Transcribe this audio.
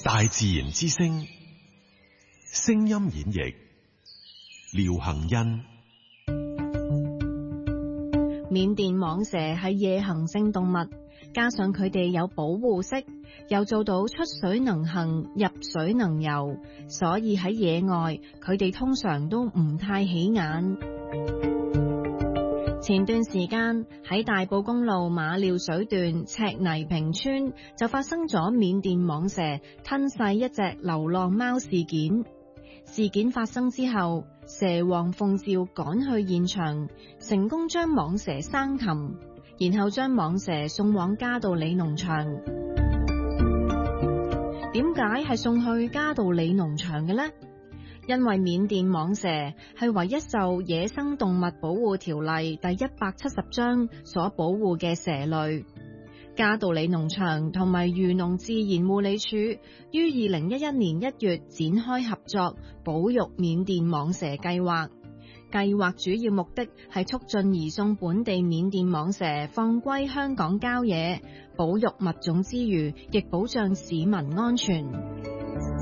大自然之聲，聲音演繹廖幸欣。 緬甸蟒蛇係夜行性動物，加上佢哋有保護色，又做到出水能行、入水能游，所以喺野外佢哋通常都唔太起眼。前段時間喺大埔公路馬料水段赤泥坪村就發生咗緬甸蟒蛇吞噬一隻流浪貓事件。事件發生之後，蛇王奉召趕去現場，成功將蟒蛇生擒，然後將蟒蛇送往嘉道理農場。點解係送去嘉道理農場嘅呢？因為緬甸蟒蛇係唯一受野生動物保護條例第170章所保護嘅蛇類。嘉道理農場同埋漁農自然護理署於2011年1月展開合作保育緬甸蟒蛇計劃。計劃主要目的係促進移送本地緬甸蟒蛇放歸香港郊野，保育物種之餘，亦保障市民安全。